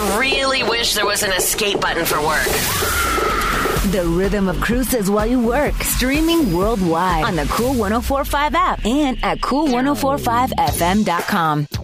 I really wish there was an escape button for work. The rhythm of cruises while you work. Streaming worldwide on the Cool 104.5 app and at cool1045fm.com.